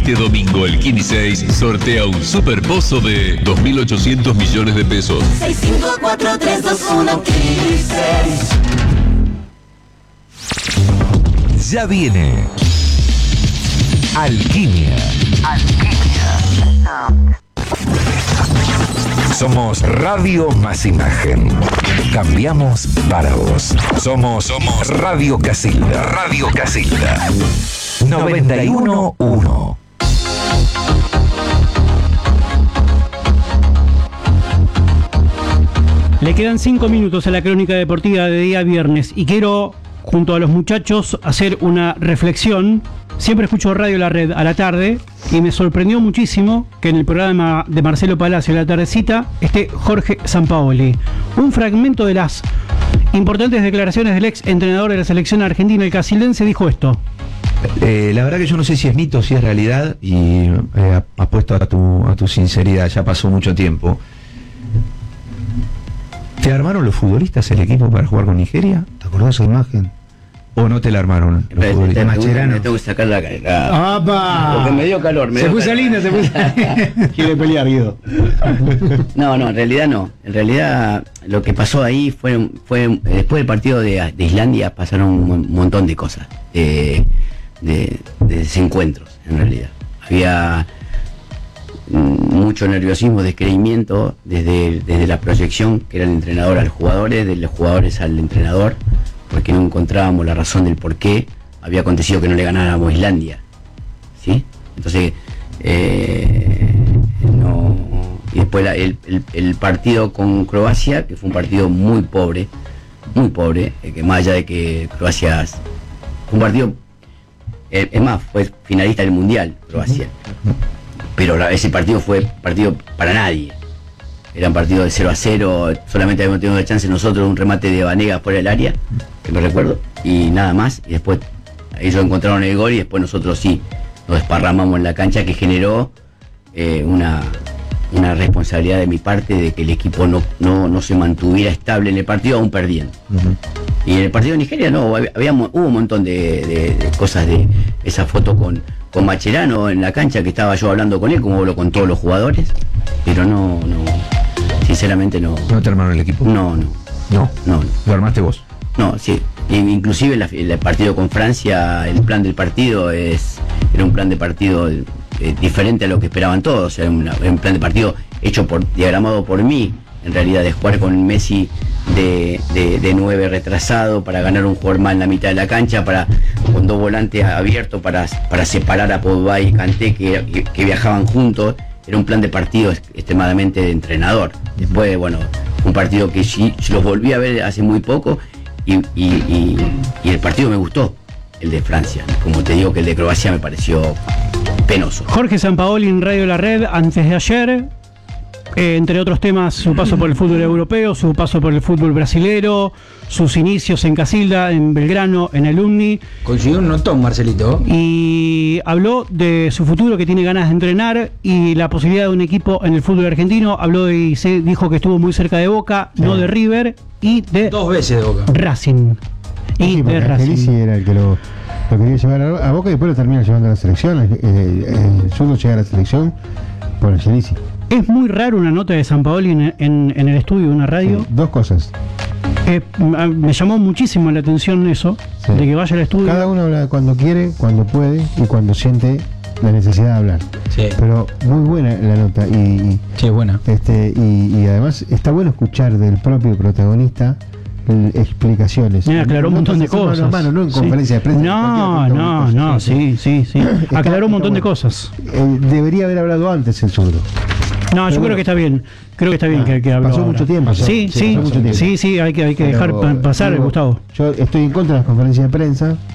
Este domingo el 15 sortea un superpozo de 2.800 millones de pesos. 654-321-15. Ya viene Alquimia. Somos Radio más Imagen. Cambiamos para vos. Somos Radio Casilda. Radio Casilda. 91.1. Le quedan 5 minutos a la crónica deportiva de día viernes y quiero, junto a los muchachos, hacer una reflexión. Siempre escucho Radio La Red a la tarde y me sorprendió muchísimo que en el programa de Marcelo Palacio de la tardecita esté Jorge Sampaoli. Un fragmento de las importantes declaraciones del ex entrenador de la selección argentina, el casildense, dijo esto. La verdad que yo no sé si es mito o si es realidad, y apuesto a tu sinceridad, ya pasó mucho tiempo. ¿Te armaron los futbolistas el equipo para jugar con Nigeria? ¿Te acordás esa imagen? ¿O no te la armaron los futbolistas? Mascherano. Tengo que sacar la ¡Apa! porque me dio calor. Se puso lindo, se puso. Quiere pelear, Guido. No, en realidad no. En realidad lo que pasó ahí fue después del partido de Islandia pasaron un montón de cosas, de desencuentros, en realidad. Había mucho nerviosismo, descreimiento desde la proyección que era el entrenador a los jugadores, de los jugadores al entrenador, porque no encontrábamos la razón del por qué había acontecido que no le ganáramos a Islandia, ¿sí? Entonces y después el partido con Croacia, que fue un partido muy pobre, que más allá de que Croacia fue un partido, es más, fue finalista del Mundial Croacia, pero ese partido fue partido para nadie. Era un partido de 0-0, solamente habíamos tenido la chance nosotros, un remate de Vanega fuera del área, que me recuerdo, y nada más, y después ellos encontraron el gol y después nosotros sí, nos desparramamos en la cancha, que generó una responsabilidad de mi parte de que el equipo no se mantuviera estable en el partido, aún perdiendo. Y en el partido de Nigeria hubo un montón de cosas, de esa foto con Mascherano en la cancha, que estaba yo hablando con él, como hablo con todos los jugadores, pero no, sinceramente no. ¿No te armaron el equipo? No. ¿Lo armaste vos? No, sí. Inclusive el partido con Francia, el plan del partido era un plan de partido diferente a lo que esperaban todos. Era un plan de partido diagramado por mí, en realidad, de jugar con Messi de 9 retrasado, para ganar un jugador más en la mitad de la cancha, con 2 volantes abiertos para separar a Pogba y Kanté, que viajaban juntos. Era un plan de partido extremadamente de entrenador. Después, bueno, un partido que sí los volví a ver hace muy poco, y el partido me gustó, el de Francia. Como te digo, que el de Croacia me pareció penoso. Jorge Sampaoli en Radio La Red antes de ayer, entre otros temas, su paso por el fútbol europeo, su paso por el fútbol brasilero, sus inicios en Casilda, en Belgrano, en Alumni. Consiguió un notón, Marcelito. Y habló de su futuro, que tiene ganas de entrenar, y la posibilidad de un equipo en el fútbol argentino. Dijo que estuvo muy cerca de Boca, sí, no de River, y de 2 veces de Boca. Racing. Y sí, de Racing. Angelici era el que lo quería llevar a Boca y después lo termina llevando a la selección. El suyo llega a la selección por Angelici. Es muy raro una nota de Sampaoli en el estudio de una radio. Sí, 2 cosas. Me llamó muchísimo la atención eso, sí, de que vaya al estudio. Cada uno habla cuando quiere, cuando puede y cuando siente la necesidad de hablar. Sí. Pero muy buena la nota y sí, buena. Y además está bueno escuchar del propio protagonista explicaciones. Aclaró un montón de cosas. No en conferencia de prensa. No, sí. Aclaró un montón de cosas. Debería haber hablado antes el zurdo. No, yo creo que está bien. Creo que está bien que habló. Pasó mucho tiempo. Sí, hay que dejar pasar, Gustavo. Yo estoy en contra de las conferencias de prensa.